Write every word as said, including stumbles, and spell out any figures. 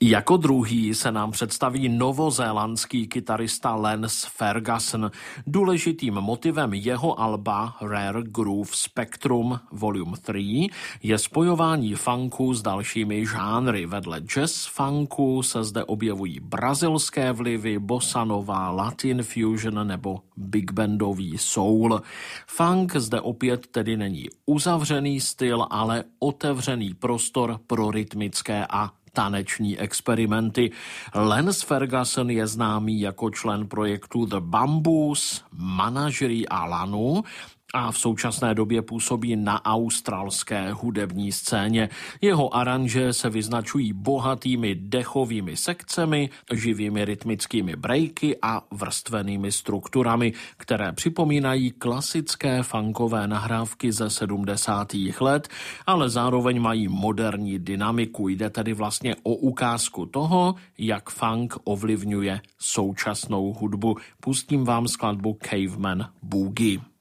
Jako druhý se nám představí novozélandský kytarista Lance Ferguson. Důležitým motivem jeho alba Rare Groove Spectrum Volume tři je spojování funku s dalšími žánry. Vedle jazz funku se zde objevují brazilské vlivy, bossa nova, latin fusion nebo big bandový soul. Funk zde opět tedy není uzavřený styl, ale otevřený prostor pro rytmické a taneční experimenty. Lance Ferguson je známý jako člen projektu The Bamboos, Manažery a Lanu a v současné době působí na australské hudební scéně. Jeho aranže se vyznačují bohatými dechovými sekcemi, živými rytmickými breaky a vrstvenými strukturami, které připomínají klasické funkové nahrávky ze sedmdesátých let, ale zároveň mají moderní dynamiku. Jde tedy vlastně o ukázku toho, jak funk ovlivňuje současnou hudbu. Pustím vám skladbu Caveman Boogie.